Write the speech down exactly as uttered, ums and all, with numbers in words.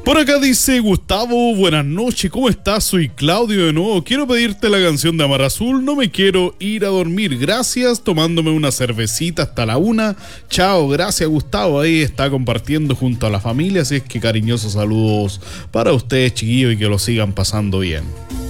Por acá dice Gustavo, buenas noches, ¿cómo estás? Soy Claudio de nuevo, quiero pedirte la canción de Amar Azul, no me quiero ir a dormir, gracias, tomándome una cervecita hasta la una, chao, gracias Gustavo, ahí está compartiendo junto a la familia, así es que cariñosos saludos para ustedes chiquillos y que lo sigan pasando bien.